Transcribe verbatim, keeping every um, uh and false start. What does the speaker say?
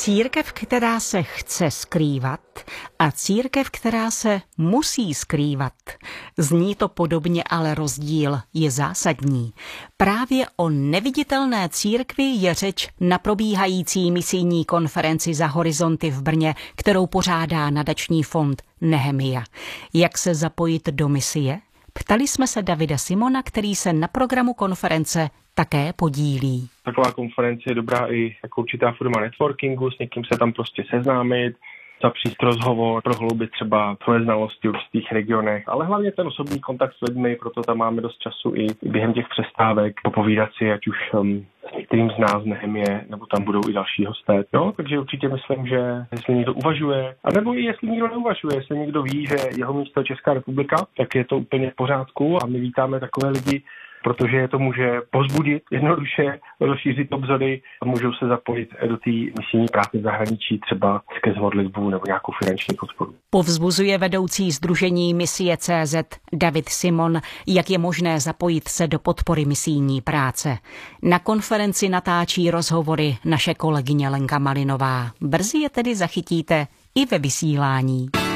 Církev, která se chce skrývat, a církev, která se musí skrývat. Zní to podobně, ale rozdíl je zásadní. Právě o neviditelné církvi je řeč na probíhající misijní konferenci Za horizonty v Brně, kterou pořádá nadační fond Nehemia. Jak se zapojit do misie? Ptali jsme se Davida Simona, který se na programu konference také podílí. Taková konference je dobrá i jako určitá forma networkingu, s někým se tam prostě seznámit, zapřít rozhovor, prohloubit třeba svoje znalosti v určitých regionech, ale hlavně ten osobní kontakt s lidmi, proto tam máme dost času i během těch přestávek popovídat si, ať už um, s některým z nás Nehemie, nebo tam budou i další hosté. No, takže určitě myslím, že jestli někdo uvažuje, anebo i jestli někdo neuvažuje, jestli někdo ví, že jeho místo je Česká republika, tak je to úplně v pořádku a my vítáme takové lidi, protože je to může povzbudit, jednoduše rozšířit obzory a můžou se zapojit do té misijní práce v zahraničí, třeba skrz modlitbu nebo nějakou finanční podporu. Povzbuzuje vedoucí sdružení Misie tečka cé zet David Simon, jak je možné zapojit se do podpory misijní práce. Na konferenci natáčí rozhovory naše kolegyně Lenka Malinová. Brzy je tedy zachytíte i ve vysílání.